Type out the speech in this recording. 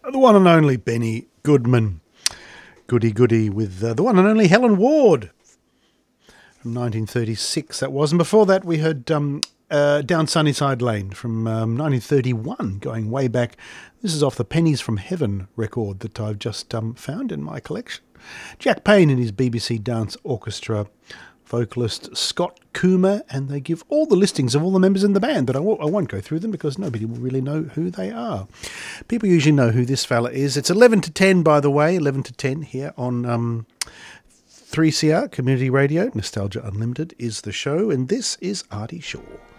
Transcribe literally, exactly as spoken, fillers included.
the one and only Benny Goodman. Goody goody with uh, the one and only Helen Ward from nineteen thirty-six, that was. And before that we heard um, uh, Down Sunnyside Lane from um, nineteen thirty-one, going way back. This is off the Pennies from Heaven record that I've just um, found in my collection. Jack Payne and his B B C Dance Orchestra, vocalist Scott Coomer, and they give all the listings of all the members in the band, but I w- I won't go through them because nobody will really know who they are. People usually know who this fella is. It's eleven to ten, by the way, eleven to ten here on um, three C R Community Radio. Nostalgia Unlimited is the show, and this is Artie Shaw.